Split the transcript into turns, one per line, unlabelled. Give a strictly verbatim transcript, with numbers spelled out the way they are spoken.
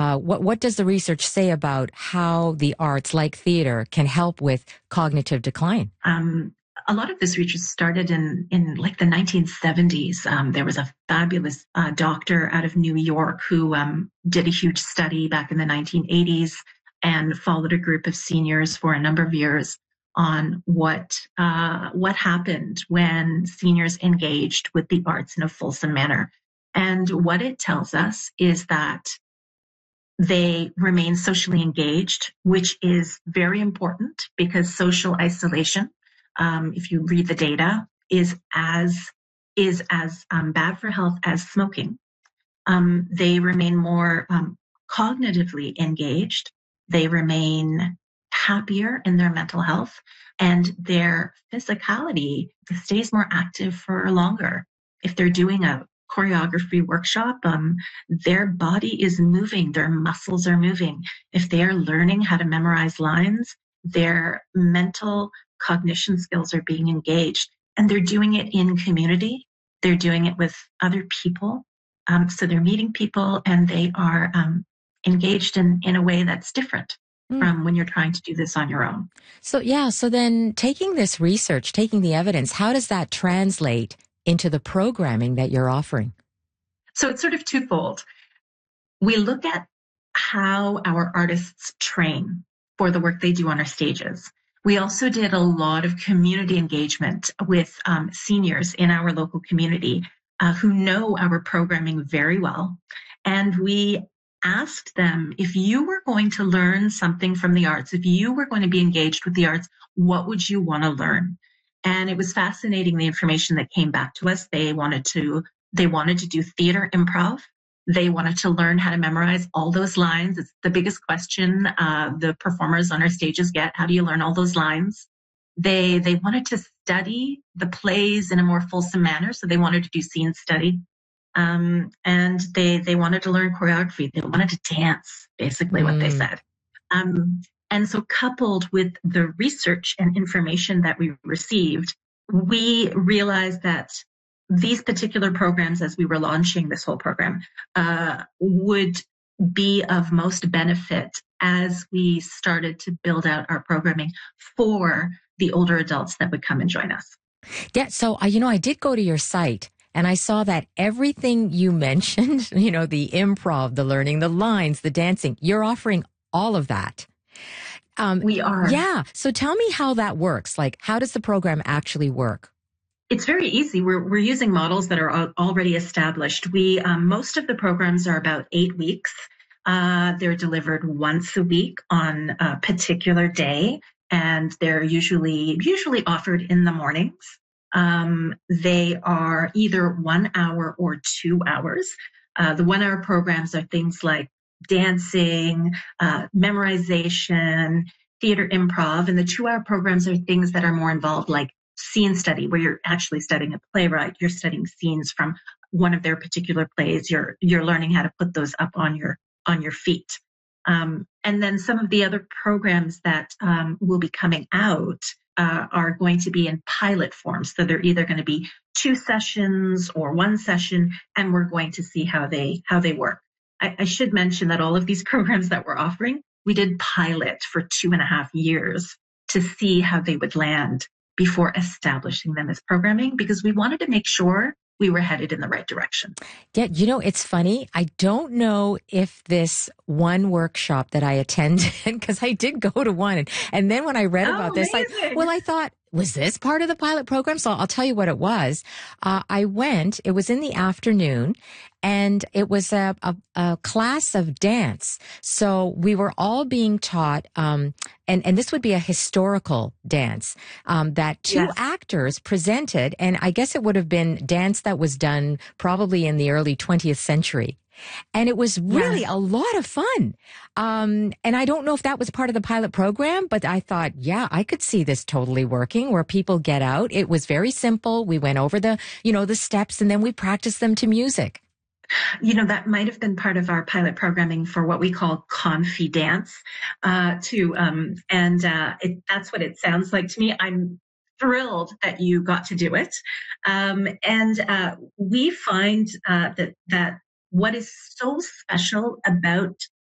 uh, what, what does the research say about how the arts, like theater, can help with cognitive decline?
Um, a lot of this research started in, in like the nineteen seventies. Um, there was a fabulous uh, doctor out of New York who um, did a huge study back in the nineteen eighties and followed a group of seniors for a number of years on what uh, what happened when seniors engaged with the arts in a fulsome manner. And what it tells us is that they remain socially engaged, which is very important because social isolation, um, if you read the data, is as is as um, bad for health as smoking. Um, they remain more um, cognitively engaged. They remain happier in their mental health, and their physicality stays more active for longer. If they're doing a choreography workshop, um, their body is moving, their muscles are moving. If they are learning how to memorize lines, their mental cognition skills are being engaged, and they're doing it in community. They're doing it with other people. Um, so they're meeting people, and they are um, engaged in, in a way that's different mm. from when you're trying to do this on your own.
So, yeah. So then taking this research, taking the evidence, how does that translate into the programming that you're offering?
So it's sort of twofold. We look at how our artists train for the work they do on our stages. We also did a lot of community engagement with um, seniors in our local community uh, who know our programming very well. And we asked them, if you were going to learn something from the arts, if you were going to be engaged with the arts, what would you want to learn? And it was fascinating, the information that came back to us. They wanted to, they wanted to do theater improv. They wanted to learn how to memorize all those lines. It's the biggest question uh, the performers on our stages get. How do you learn all those lines? They they wanted to study the plays in a more fulsome manner. So they wanted to do scene study. Um, and they they wanted to learn choreography. They wanted to dance, basically mm. what they said. Um, and so coupled with the research and information that we received, we realized that these particular programs, as we were launching this whole program, uh, would be of most benefit as we started to build out our programming for the older adults that would come and join us.
Yeah, so, uh, you know, I did go to your site and I saw that everything you mentioned, you know, the improv, the learning, the lines, the dancing, you're offering all of that.
Um, we are.
Yeah. So tell me how that works. Like, how does the program actually work?
It's very easy. We're we're using models that are already established. We um, most of the programs are about eight weeks. Uh, they're delivered once a week on a particular day, and they're usually usually offered in the mornings. Um, they are either one hour or two hours. Uh, the one hour programs are things like dancing, uh, memorization, theater improv, and the two hour programs are things that are more involved, like scene study, where you're actually studying a playwright. You're studying scenes from one of their particular plays. You're you're learning how to put those up on your on your feet. Um, and then some of the other programs that um, will be coming out uh, are going to be in pilot form. So they're either going to be two sessions or one session, and we're going to see how they how they work. I, I should mention that all of these programs that we're offering, we did pilot for two and a half years to see how they would land before establishing them as programming, because we wanted to make sure we were headed in the right direction.
Yeah, you know, it's funny. I don't know if this one workshop that I attended, because I did go to one, and, and then when I read
oh,
about this, I, well, I thought, was this part of the pilot program? So I'll tell you what it was. Uh, I went, it was in the afternoon, and it was a, a, a class of dance. So we were all being taught, um, and, and this would be a historical dance, um, that two yes. actors presented. And I guess it would have been dance that was done probably in the early twentieth century. And it was really yes. a lot of fun. Um, and I don't know if that was part of the pilot program, but I thought, yeah, I could see this totally working, where people get out. It was very simple. We went over the, you know, the steps, and then we practiced them to music.
You know, that might have been part of our pilot programming for what we call confidence, uh, too. Um, and uh, it, that's what it sounds like to me. I'm thrilled that you got to do it. Um, and uh, we find uh, that that what is so special about